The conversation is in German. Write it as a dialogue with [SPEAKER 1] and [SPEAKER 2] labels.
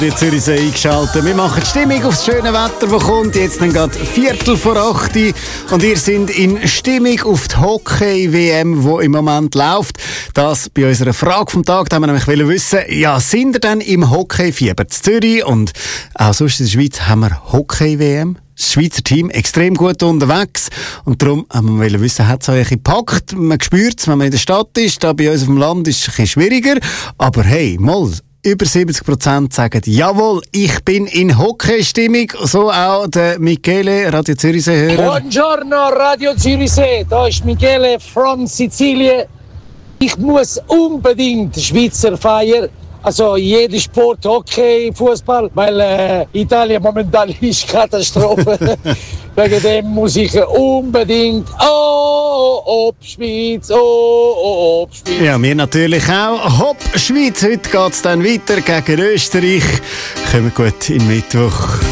[SPEAKER 1] Die Zürichsee eingeschaltet. Wir machen die Stimmung aufs schöne Wetter, das kommt. Jetzt dann gerade 7:45 und ihr seid in Stimmung auf die Hockey-WM, die im Moment läuft. Das bei unserer Frage vom Tag. Da haben wir nämlich wissen, ja, sind ihr denn im Hockey-Fieber? In Zürich und auch sonst in der Schweiz haben wir Hockey-WM. Das Schweizer Team extrem gut unterwegs. Und darum haben wir wissen, hat es euch gepackt? Man spürt es, wenn man in der Stadt ist. Da bei uns auf dem Land ist es ein bisschen schwieriger. Aber hey, mal. Über 70% sagen, jawohl, ich bin in Hockeystimmung. So auch der Michele, Radio Zürichsee-Hörer.
[SPEAKER 2] Buongiorno, Radio Zürichsee. Da ist Michele from Sizilien. Ich muss unbedingt Schweizer feiern. Also jeder Sport, Hockey, Fußball, weil Italien momentan ist Katastrophe. Wegen dem muss ich unbedingt Hopp Schweiz, Hopp Schweiz.
[SPEAKER 1] Ja, wir natürlich auch. Hopp Schweiz, heute geht es dann weiter gegen Österreich. Kommt gut in Mittwoch.